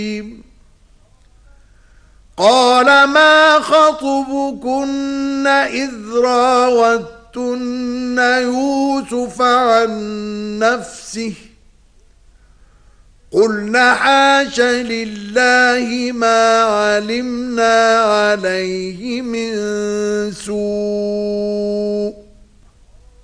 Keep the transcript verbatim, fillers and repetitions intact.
قال ما خطبكن إذ راوتن يوسف عن نفسه قلنا حاش لله ما علمنا عليه من سوء